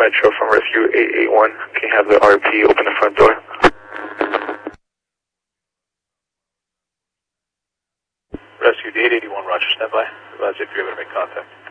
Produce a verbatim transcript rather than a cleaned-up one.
Metro from Rescue eight eight one. Can you have the R P open the front door? Rescue eight eighty-one, Roger, stand by. Advise if you're able to make contact.